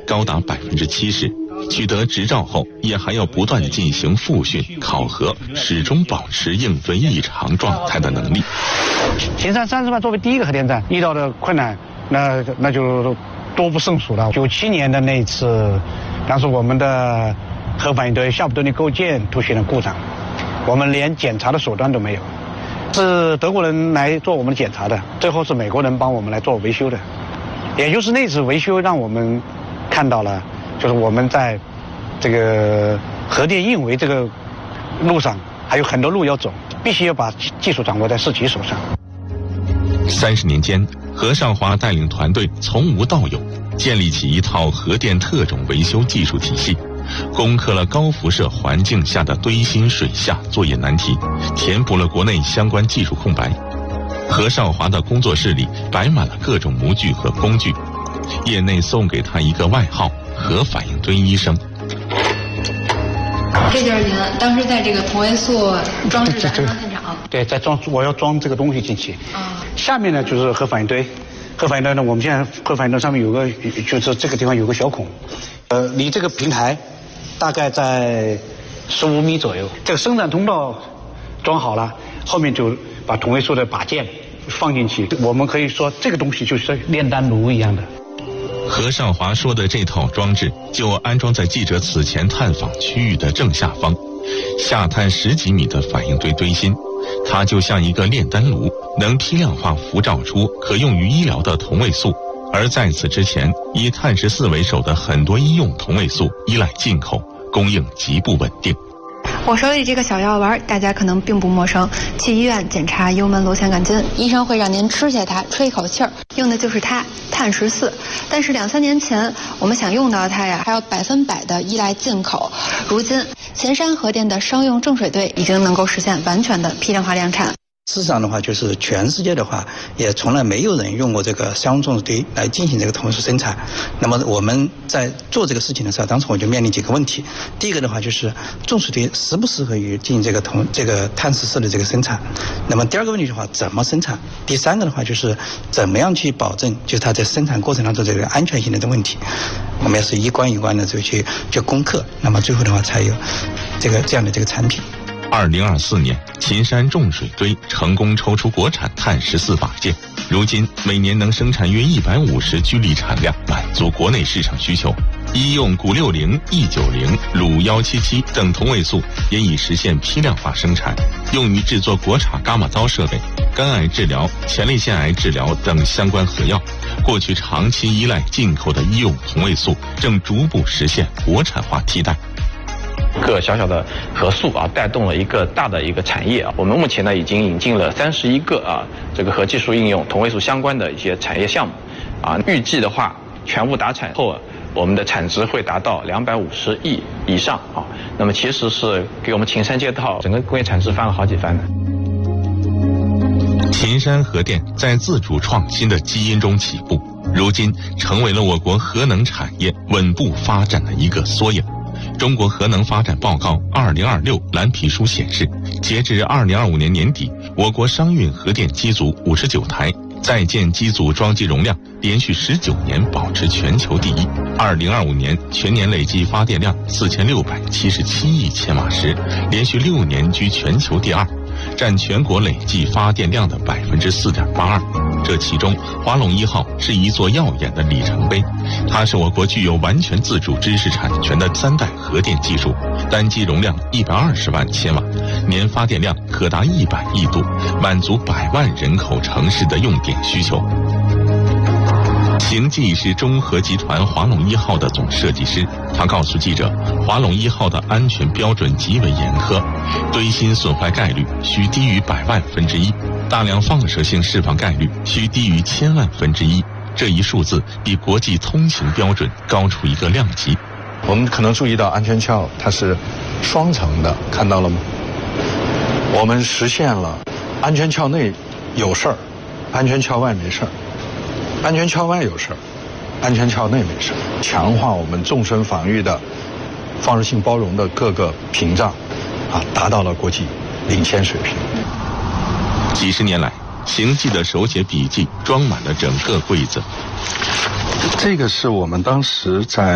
高达70%。取得执照后，也还要不断进行复训考核，始终保持应对异常状态的能力。 秦山30万作为第一个核电站遇到的困难，那就多不胜数了。97年的那一次，当时我们的核反应堆下部动力构件出现了故障，我们连检查的手段都没有，是德国人来做我们的检查的，最后是美国人帮我们来做维修的。也就是那次维修让我们看到了，就是我们在这个核电运维这个路上还有很多路要走，必须要把技术掌握在自己手上。 30年间，何尚华带领团队从无到有，建立起一套核电特种维修技术体系，攻克了高辐射环境下的堆芯水下作业难题，填补了国内相关技术空白。何少华的工作室里摆满了各种模具和工具，业内送给他一个外号“核反应堆医生”。 这就是您当时在这个同位素装置的安装现场。 对，我要装这个东西进去。下面呢就是核反应堆，核反应堆呢，我们现在核反应堆上面有个，就是这个地方有个小孔，离这个平台大概在15米左右。这个生产通道装好了，后面就把同位素的把件放进去。我们可以说这个东西就是炼丹炉一样的。 何少华说的这套装置就安装在记者此前探访区域的正下方，下探10几米的反应堆堆芯，它就像一个炼丹炉，能批量化辐照出可用于医疗的同位素。而在此之前，以碳14为首的很多医用同位素依赖进口，供应极不稳定。 我手里这个小药丸，大家可能并不陌生。去医院检查幽门螺旋杆菌，医生会让您吃下它，吹一口气儿，用的就是它，碳14。但是2、3年前，我们想用到它呀，还要100%的依赖进口。如今，秦山核电的商用正水堆已经能够实现完全的批量化量产。 事实上的话，就是全世界的话，也从来没有人用过这个商用重水堆来进行这个同位素生产。那么我们在做这个事情的时候，当时我就面临几个问题。第一个的话就是重水堆适不适合于进行这个碳14的这个生产。那么第二个问题的话，怎么生产？第三个的话就是怎么样去保证就是它在生产过程当中这个安全性的问题。我们也是一关一关的去攻克，那么最后的话才有这样的这个产品。 2024年，秦山重水堆成功抽出国产碳14把件，如今每年能生产约150居力产量，满足国内市场需求。医用钴60、E90、卤177等同位素也已实现批量化生产，用于制作国产伽马刀设备、肝癌治疗、前列腺癌治疗等相关核药。过去长期依赖进口的医用同位素，正逐步实现国产化替代。 个小小的核素带动了一个大的一个产业。我们目前呢已经引进了31个这个核技术应用同位素相关的一些产业项目预计的话全部达产后我们的产值会达到250亿以上那么其实是给我们秦山街道整个工业产值翻了好几番的。 秦山核电在自主创新的基因中起步，如今成为了我国核能产业稳步发展的一个缩影。中国核能发展报告2026蓝皮书显示，截至2025年年底，我国商运核电机组59台，在建机组装机容量连续19年保持全球第一。2025年全年累计发电量4677亿千瓦时，连续6年居全球第二，占全国累计发电量的4.82%。这其中，华龙1号是一座耀眼的里程碑。它是我国具有完全自主知识产权的3代核电技术，单机容量120万千瓦，年发电量可达100亿度，满足100万人口城市的用电需求。邢记是中核集团华龙1号的总设计师，他告诉记者，华龙1号的安全标准极为严苛，堆芯损坏概率需低于100万分之一，大量放射性释放概率需低于1000万分之一，这一数字比国际通行标准高出一个量级。 我们可能注意到安全壳它是双层的，看到了吗？我们实现了安全壳内有事儿，安全壳外没事儿。安全壳外有事儿，安全壳内没事儿，强化我们纵深防御的放射性包容的各个屏障，达到了国际领先水平。 几十年来，邢记的手写笔记装满了整个柜子。 这个是我们当时在